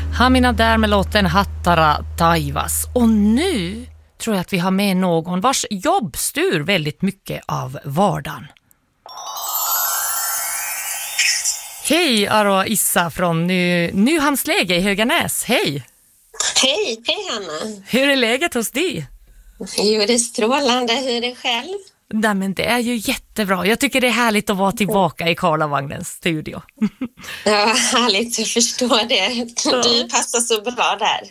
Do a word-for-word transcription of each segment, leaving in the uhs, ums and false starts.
Hamina där med låten Hattara Taivas. Och nu tror jag att vi har med någon vars jobb styr väldigt mycket av vardagen. Hej Aroa Issa från Ny- Nyhamnsläge i Höganäs. Hej! Hej, hej Hanna. Hur är läget hos dig? Jo, det är strålande. Hur är det själv? Nej, men det är ju jättebra. Jag tycker det är härligt att vara tillbaka i Karlavagnens studio. Ja, härligt. Jag förstår det. Du passar så bra där.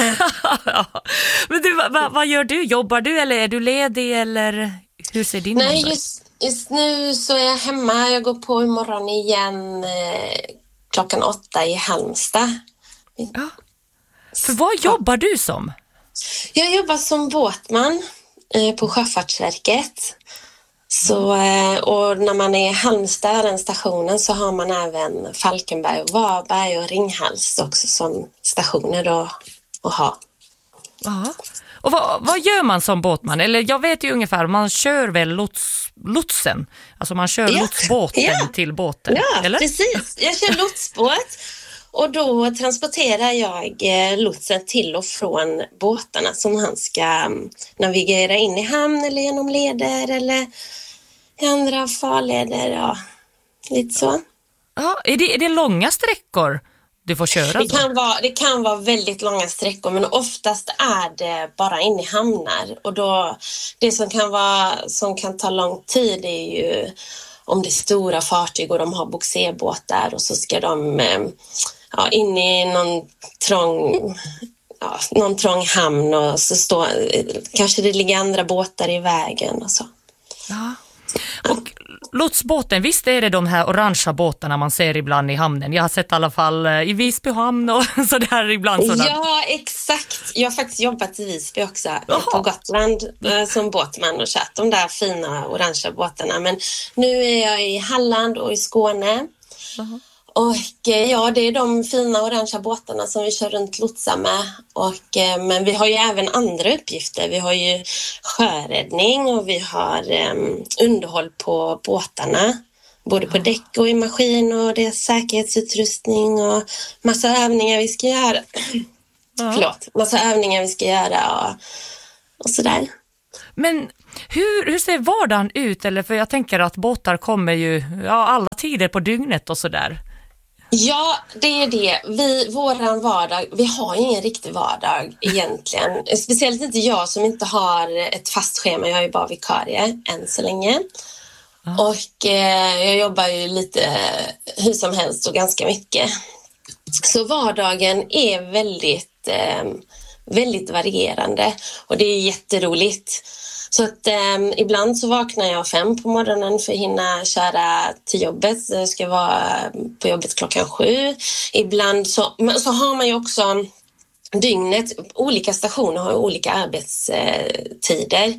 Ja. Men du, vad, vad gör du? Jobbar du eller är du ledig eller hur ser din Nej, måndag? just, just nu så är jag hemma. Jag går på imorgon igen eh, klockan åtta i Halmstad. Ja. För vad jobbar du som? Jag jobbar som båtman eh, på Sjöfartsverket. Så, eh, och när man är i Halmstad, den stationen, så har man även Falkenberg och Varberg och Ringhals också som stationer att, att ha. Ja. Och vad, vad gör man som båtman? Eller jag vet ju ungefär, man kör väl lots, lotsen. Alltså man kör Ja. lotsbåten Ja. till båten. Ja, eller? precis. Jag kör lotsbåt och då transporterar jag eh, lotsen till och från båtarna som han ska um, navigera in i hamn eller genom leder eller i andra farleder. Ja, lite så. Ja, är det, är det långa sträckor du får köra Det då? kan, vara, det kan vara väldigt långa sträckor, men oftast är det bara in i hamnar. Och då, det som kan, vara, som kan ta lång tid är ju om det är stora fartyg och de har bogserbåtar och så ska de eh, ja, in i någon trång, ja, någon trång hamn och så står, kanske det ligger andra båtar i vägen och så. Ja. Och lotsbåten, visst är det de här orangea båtarna man ser ibland i hamnen? Jag har sett i alla fall i Visby hamn och sådär ibland. Sådär. Ja, exakt. Jag har faktiskt jobbat i Visby också, Jaha. på Gotland eh, som båtman och kört de där fina orangea båtarna. Men nu är jag i Halland och i Skåne. Jaha. Och eh, ja, det är de fina orangea båtarna som vi kör runt lotsar med. Och, eh, men vi har ju även andra uppgifter. Vi har ju sjöräddning och vi har eh, underhåll på båtarna. Både på däck och i maskin och det är säkerhetsutrustning och massa övningar vi ska göra. Ja. Förlåt, massa övningar vi ska göra och, och sådär. Men hur, hur ser vardagen ut? Eller för jag tänker att båtar kommer ju ja, alla tider på dygnet och sådär. Ja, det är det. Vi, våran vardag, vi har ju ingen riktig vardag egentligen. Speciellt inte jag som inte har ett fast schema. Jag är ju bara vikarie än så länge. Ja. Och eh, jag jobbar ju lite hur som helst och ganska mycket. Så vardagen är väldigt, eh, väldigt varierande och det är jätteroligt. Så att eh, ibland så vaknar jag fem på morgonen för att hinna köra till jobbet. Jag ska vara på jobbet klockan sju. Ibland så, så har man ju också dygnet, olika stationer har olika arbetstider.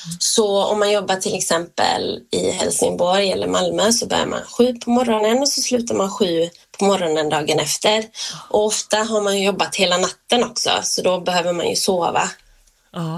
Så om man jobbar till exempel i Helsingborg eller Malmö så börjar man sju på morgonen och så slutar man sju på morgonen dagen efter. Och ofta har man jobbat hela natten också så då behöver man ju sova. Ja.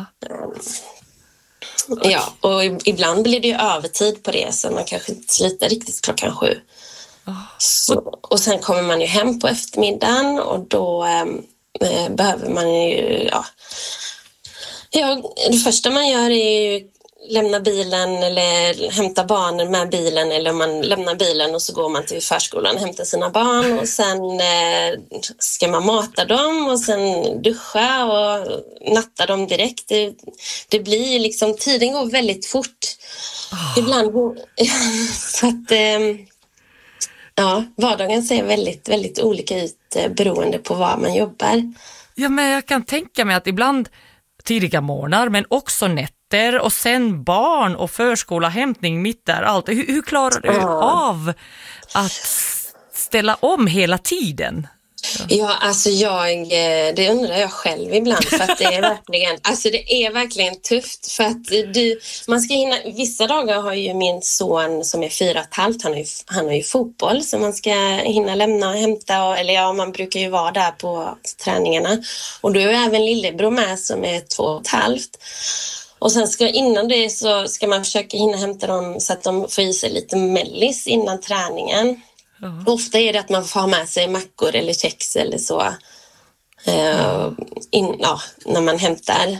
Ja, och ibland blir det ju övertid på det så man kanske inte slutar riktigt klockan sju. Så, och sen kommer man ju hem på eftermiddagen och då eh, behöver man ju, ja, ja, det första man gör är ju lämna bilen eller hämta barnen med bilen eller man lämnar bilen och så går man till förskolan och hämtar sina barn och sen eh, ska man mata dem och sen duscha och natta dem direkt. Det, det blir liksom, tiden går väldigt fort. Oh. Ibland så att eh, ja, vardagen ser väldigt, väldigt olika ut eh, beroende på var man jobbar. Ja, men jag kan tänka mig att ibland tidiga morgnar men också nätter och sen barn och förskola, hämtning mitt där, allt. Hur, hur klarar du Ja. av att ställa om hela tiden? Ja, alltså jag, det undrar jag själv ibland för att det är verkligen, alltså det är verkligen tufft för att du, man ska hinna, vissa dagar har ju min son som är fyra och ett halvt, han har ju, han har ju fotboll så man ska hinna lämna och hämta och, eller ja, man brukar ju vara där på träningarna och då är även lillebror med som är två och ett halvt. Och sen ska innan det så ska man försöka hinna hämta dem så att de får i sig lite mellis innan träningen. Uh-huh. Ofta är det att man får ha med sig mackor eller kex eller så eh, in, ja, när man hämtar.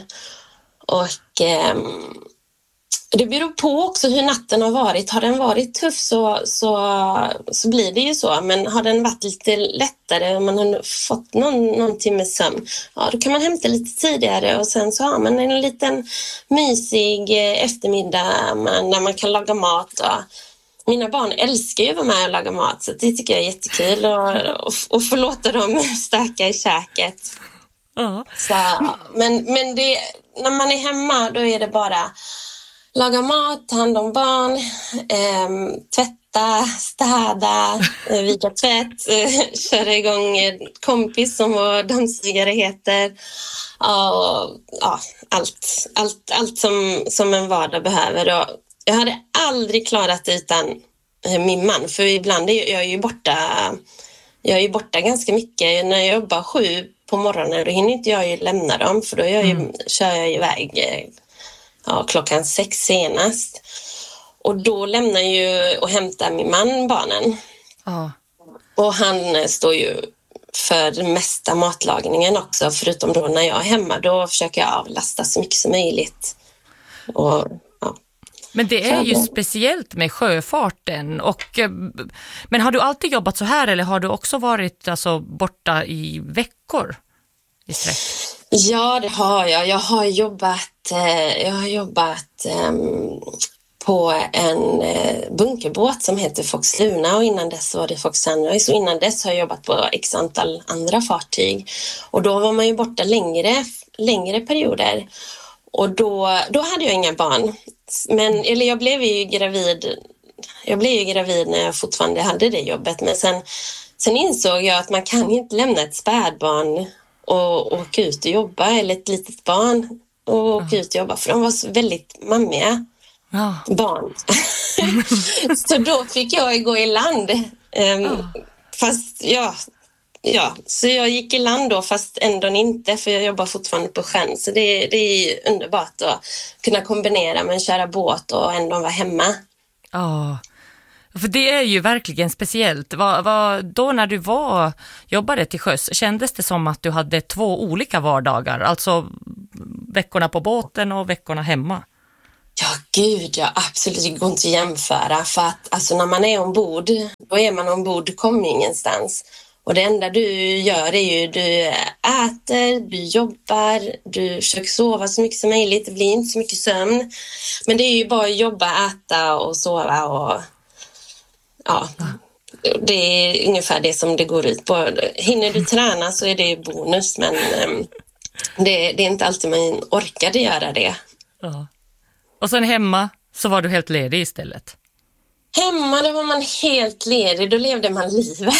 Och eh, det beror på också hur natten har varit. Har den varit tuff så, så, så blir det ju så. Men har den varit lite lättare och man har fått någon, någon timme sömn, ja, då kan man hämta lite tidigare och sen så har man en liten mysig eftermiddag när man kan laga mat. Och mina barn älskar ju att vara med och laga mat, så det tycker jag är jättekul och, och, och få låta dem stöka i käket. Uh-huh. Så, men men det, när man är hemma då är det bara laga mat, ta hand om barn, eh, tvätta, städa, eh, vika tvätt, eh, köra igång en kompis som vår dammsugare heter. Och, ja, allt, allt, allt som, som en vardag behöver. Och jag hade aldrig klarat det utan eh, min man, för ibland är jag ju borta, jag är ju borta ganska mycket. När jag jobbar sju på morgonen då hinner inte jag ju lämna dem, för då är jag ju, mm. kör jag iväg eh, ja, klockan sex senast. Och då lämnar ju och hämtar min man barnen. Oh. Och han står ju för den mesta matlagningen också. Förutom då när jag är hemma, då försöker jag avlasta så mycket som möjligt. Och, ja. Men det är ju speciellt med sjöfarten. Och, men har du alltid jobbat så här eller har du också varit alltså, borta i veckor i sträck? Ja, det har jag. Jag har jobbat, jag har jobbat um, på en uh, bunkerbåt som heter Fox Luna, och innan dess var det Fox Sunrise, och innan dess har jag jobbat på x antal andra fartyg. Och då var man ju borta längre, längre perioder. Och då, då hade jag inga barn. Men, eller jag blev ju gravid, jag blev ju gravid när jag fortfarande hade det jobbet. Men sen, sen insåg jag att man kan inte lämna ett spädbarn och åka ut och jobba, eller ett litet barn och åka ut och jobba, för de var så väldigt mammiga ja. barn. Så då fick jag gå i land. Um, ja. Fast ja, ja, så jag gick i land då, fast ändå inte, för jag jobbar fortfarande på sjön. Så det, det är underbart att kunna kombinera med att köra båt och ändå vara hemma. Ja. För det är ju verkligen speciellt. Vad, vad, då när du var, jobbade till sjöss, kändes det som att du hade två olika vardagar? Alltså veckorna på båten och veckorna hemma? Ja, gud, ja, absolut. Det går inte att jämföra. För att alltså, när man är ombord, då är man ombord, du kommer ingenstans. Och det enda du gör är ju du äter, du jobbar, du försöker sova så mycket som möjligt. Det blir inte så mycket sömn. Men det är ju bara att jobba, äta och sova och... Ja, det är ungefär det som det går ut på. Hinner du träna så är det bonus, men um, det, det är inte alltid man orkade göra det. Ja. Och sen hemma så var du helt ledig istället? Hemma då var man helt ledig, då levde man livet.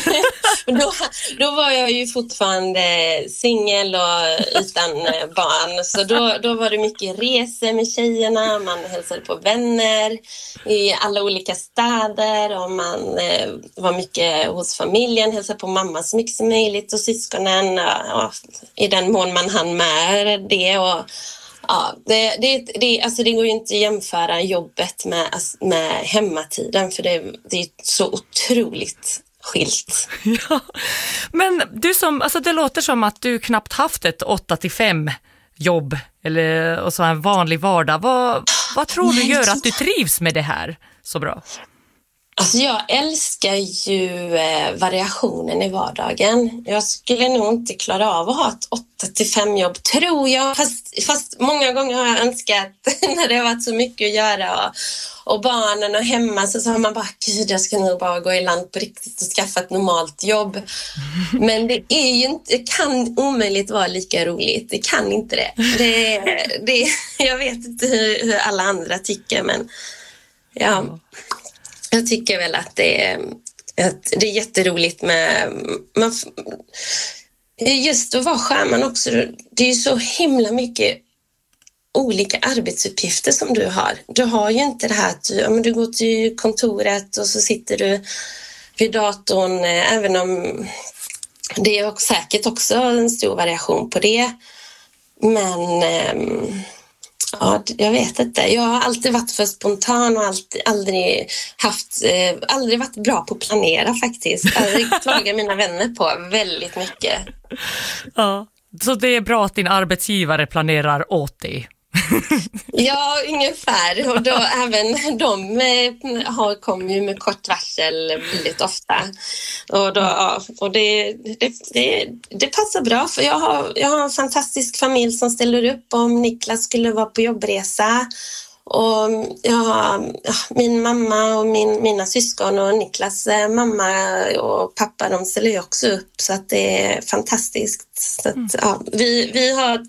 då, då var jag ju fortfarande singel och utan barn. Så då, då var det mycket resor med tjejerna, man hälsade på vänner i alla olika städer. Och man eh, var mycket hos familjen, hälsade på mamma så mycket som möjligt och syskonen. Och, och, i den mån man hann med det. Och ja, det, det, det, alltså det går ju inte att jämföra jobbet med, med hemmatiden, för det, det är så otroligt skilt. Ja, men du som, alltså det låter som att du knappt haft ett åtta till fem jobb eller och så en vanlig vardag. Vad, vad tror du gör att du trivs med det här så bra? Alltså jag älskar ju eh, variationen i vardagen. Jag skulle nog inte klara av att ha ett åtta till fem jobb, tror jag. Fast, fast många gånger har jag önskat, när det har varit så mycket att göra och, och barnen och hemma, så, så har man bara, gud, jag ska nog bara gå i land på riktigt och skaffa ett normalt jobb. Men det är ju inte, det kan omöjligt vara lika roligt. Det kan inte det. det, det jag vet inte hur, hur alla andra tycker, men ja... Jag tycker väl att det är, att det är jätteroligt med... Man, just att vara sjöman också. Det är ju så himla mycket olika arbetsuppgifter som du har. Du har ju inte det här att du, ja, men du går till kontoret och så sitter du vid datorn. Även om det är säkert också en stor variation på det. Men... Ja, jag vet inte. Jag har alltid varit för spontan och alltid, aldrig haft, eh, aldrig varit bra på att planera faktiskt. Aldrig klagat mina vänner på väldigt mycket. Ja, så det är bra att din arbetsgivare planerar åt dig. Ja, ungefär. Och då även de eh, har kommit ju med kort varsel väldigt ofta. Och, då, ja, och det, det, det, det passar bra, för jag har, jag har en fantastisk familj som ställer upp om Niklas skulle vara på jobbresa. Och jag har, ja, min mamma och min, mina syskon och Niklas eh, mamma och pappa, de ställer ju också upp, så att det är fantastiskt. Så att, ja, vi, vi har...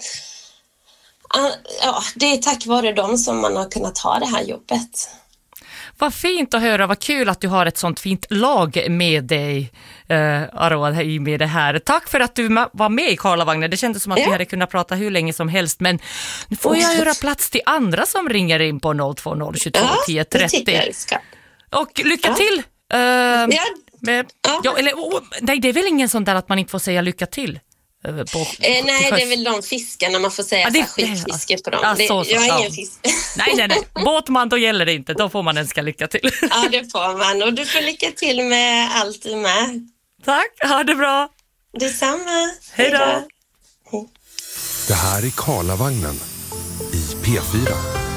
Ja, det är tack vare dem som man har kunnat ha det här jobbet. Vad fint att höra, vad kul att du har ett sånt fint lag med dig, uh, Aroa, med det här. Tack för att du var med i Karlavagnen. Det kändes som att ja. vi hade kunnat prata hur länge som helst, men nu får jag göra plats till andra som ringer in på noll två noll tjugotvå tio trettio. Och lycka ja. till! Uh, ja. Med, ja. Ja, eller, oh, nej, det är väl ingen sån där att man inte får säga lycka till? På, eh, nej, det är väl de fiskarna man får säga, ah, det, skitfiske på dem. Ja, det, så, så, jag har ja. ingen fisk. Nej, nej, nej. Båtman, då gäller det inte. Då får man önska lycka till. Ja, det får man. Och du får lycka till med allt du med. Tack, ha det bra. Detsamma. Hej då. Det här är Karlavagnen i P fyra.